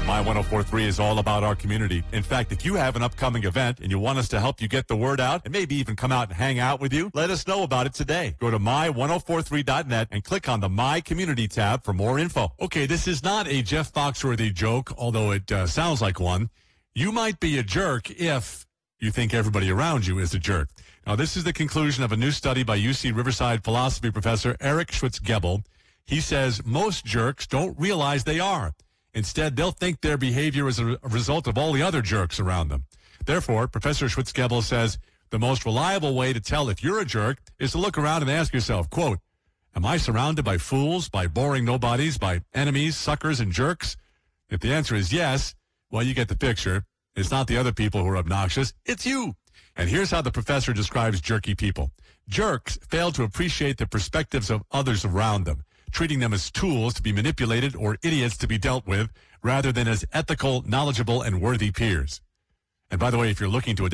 My 104.3 is all about our community. In fact, if you have an upcoming event and you want us to help you get the word out and maybe even come out and hang out with you, let us know about it today. Go to my1043.net and click on the My Community tab for more info. Okay, this is not a Jeff Foxworthy joke, although it sounds like one. You might be a jerk if you think everybody around you is a jerk. Now, this is the conclusion of a new study by UC Riverside philosophy professor Eric Schwitzgebel. He says most jerks don't realize they are. Instead, they'll think their behavior is a result of all the other jerks around them. Therefore, Professor Schwitzgebel says the most reliable way to tell if you're a jerk is to look around and ask yourself, quote, am I surrounded by fools, by boring nobodies, by enemies, suckers, and jerks? If the answer is yes, well, you get the picture. It's not the other people who are obnoxious. It's you. And here's how the professor describes jerky people. Jerks fail to appreciate the perspectives of others around them, treating them as tools to be manipulated or idiots to be dealt with, rather than as ethical, knowledgeable, and worthy peers. And by the way, if you're looking to